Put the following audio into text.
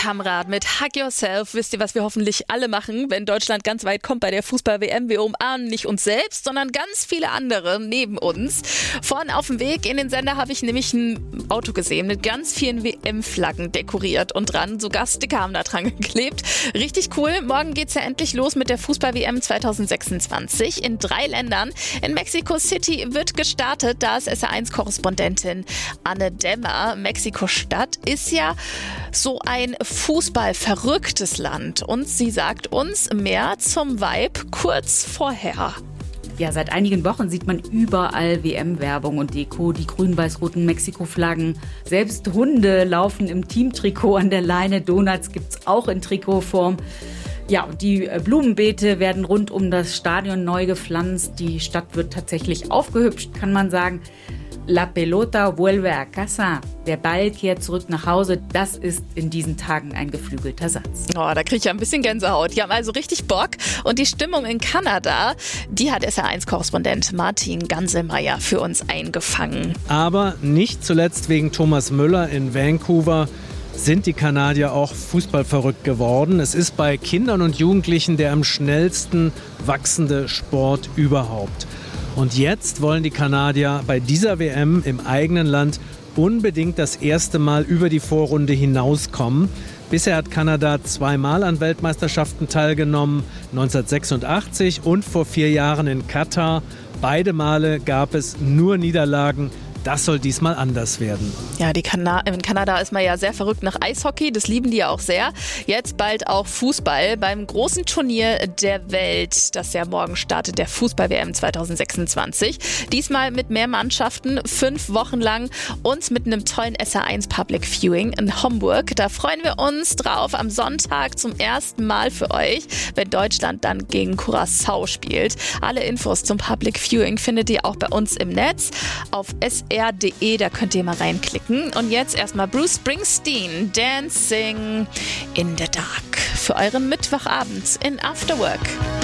Kamrat mit Hug Yourself. Wisst ihr, was wir hoffentlich alle machen, wenn Deutschland ganz weit kommt bei der Fußball-WM? Wir umarmen nicht uns selbst, sondern ganz viele andere neben uns. Vorne auf dem Weg in den Sender habe ich nämlich ein Auto gesehen mit ganz vielen WM-Flaggen dekoriert und dran. Sogar Sticker haben da dran geklebt. Richtig cool. Morgen geht's ja endlich los mit der Fußball-WM 2026 in 3 Ländern. In Mexico City wird gestartet. Da ist SR1-Korrespondentin Anne Dämmer. Mexiko-Stadt ist ja so ein fußballverrücktes Land. Und sie sagt uns mehr zum Vibe kurz vorher. Ja, seit einigen Wochen sieht man überall WM-Werbung und Deko, die grün-weiß-roten Mexiko-Flaggen. Selbst Hunde laufen im Teamtrikot an der Leine. Donuts gibt's auch in Trikotform. Ja, und die Blumenbeete werden rund um das Stadion neu gepflanzt. Die Stadt wird tatsächlich aufgehübscht, kann man sagen. La pelota vuelve a casa. Der Ball kehrt zurück nach Hause. Das ist in diesen Tagen ein geflügelter Satz. Oh, da kriege ich ja ein bisschen Gänsehaut. Die haben also richtig Bock. Und die Stimmung in Kanada, die hat SR1-Korrespondent Martin Ganselmeier für uns eingefangen. Aber nicht zuletzt wegen Thomas Müller in Vancouver sind die Kanadier auch fußballverrückt geworden. Es ist bei Kindern und Jugendlichen der am schnellsten wachsende Sport überhaupt. Und jetzt wollen die Kanadier bei dieser WM im eigenen Land unbedingt das erste Mal über die Vorrunde hinauskommen. Bisher hat Kanada 2-mal an Weltmeisterschaften teilgenommen, 1986 und vor 4 Jahren in Katar. Beide Male gab es nur Niederlagen. Das soll diesmal anders werden. Ja, in Kanada ist man ja sehr verrückt nach Eishockey. Das lieben die ja auch sehr. Jetzt bald auch Fußball beim großen Turnier der Welt, das ja morgen startet, der Fußball-WM 2026. Diesmal mit mehr Mannschaften, 5 Wochen lang und mit einem tollen SR1 Public Viewing in Hamburg. Da freuen wir uns drauf am Sonntag zum ersten Mal für euch, wenn Deutschland dann gegen Curaçao spielt. Alle Infos zum Public Viewing findet ihr auch bei uns im Netz auf sr.de, da könnt ihr mal reinklicken. Und jetzt erstmal Bruce Springsteen, Dancing in the Dark für euren Mittwochabend in After Work.